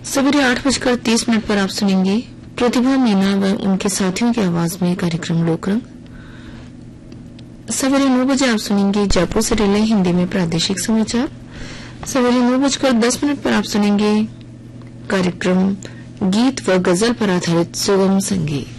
सवेरे 8:30 पर आप सुनेंगे प्रतिभा मीना व उनके साथियों की आवाज में कार्यक्रम लोकरंग। सवेरे 9 बजे आप सुनेंगे जयपुर से रिले हिंदी में प्रादेशिक समाचार। सवेरे 9:10 पर आप सुनेंगे कार्यक्रम गीत व गजल पर आधारित सुगम संगीत।